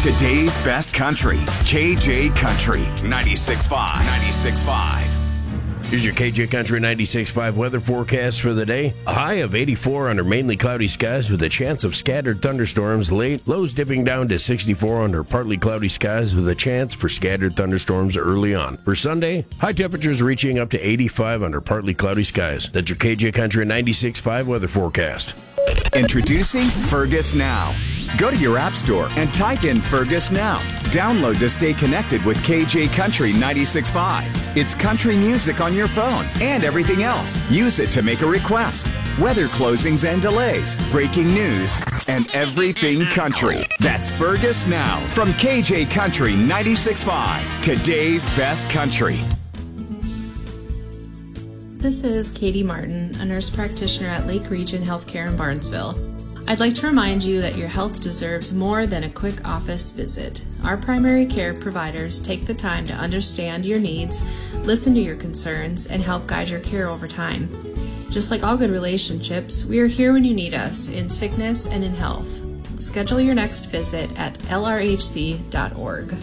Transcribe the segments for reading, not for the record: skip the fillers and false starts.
Today's best country, KJ Country 96.5. 96.5. Here's your KJ Country 96.5 weather forecast for the day. A high of 84 under mainly cloudy skies with a chance of scattered thunderstorms late. Lows dipping down to 64 under partly cloudy skies with a chance for scattered thunderstorms early on. For Sunday, high temperatures reaching up to 85 under partly cloudy skies. That's your KJ Country 96.5 weather forecast. Introducing Fergus Now. Go to your app store and type in Fergus Now. Download to stay connected with KJ Country 96.5. It's country music on your phone and everything else. Use it to make a request. Weather closings and delays, breaking news, and everything country. That's Fergus Now from KJ Country 96.5. Today's best country. This is Katie Martin, a nurse practitioner at Lake Region Healthcare in Barnesville. I'd like to remind you that your health deserves more than a quick office visit. Our primary care providers take the time to understand your needs, listen to your concerns, and help guide your care over time. Just like all good relationships, we are here when you need us, in sickness and in health. Schedule your next visit at lrhc.org.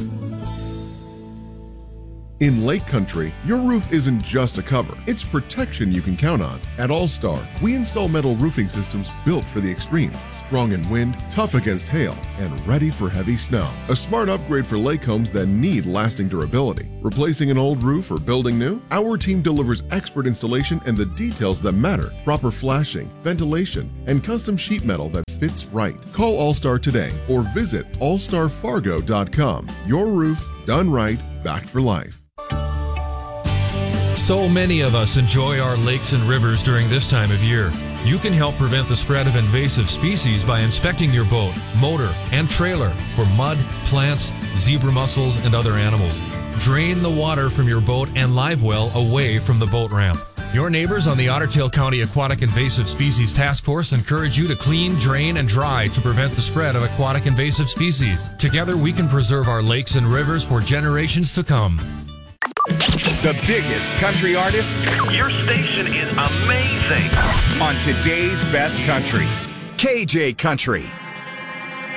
In Lake Country, your roof isn't just a cover, it's protection you can count on. At All Star, we install metal roofing systems built for the extremes, strong in wind, tough against hail, and ready for heavy snow. A smart upgrade for lake homes that need lasting durability. Replacing an old roof or building new? Our team delivers expert installation and the details that matter. Proper flashing, ventilation, and custom sheet metal that fits right. Call All Star today or visit allstarfargo.com. Your roof, done right, backed for life. So many of us enjoy our lakes and rivers during this time of year. You can help prevent the spread of invasive species by inspecting your boat, motor, and trailer for mud, plants, zebra mussels, and other animals. Drain the water from your boat and live well away from the boat ramp. Your neighbors on the Otter Tail County Aquatic Invasive Species Task Force encourage you to clean, drain, and dry to prevent the spread of aquatic invasive species. Together, we can preserve our lakes and rivers for generations to come. The biggest country artist. Your station is amazing. On today's best country, KJ Country.